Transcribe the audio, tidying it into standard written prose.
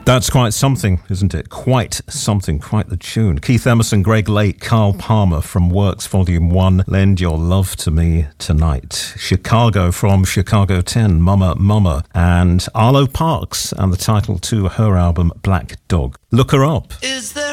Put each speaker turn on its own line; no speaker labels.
That's quite something, isn't it? Quite something, quite the tune. Keith Emerson, Greg Lake, Carl Palmer from Works Volume 1, Lend Your Love to Me Tonight. Chicago from Chicago 10, Mama Mama, and Arlo Parks, and the title to her album, Black Dog. Look her up.
Is there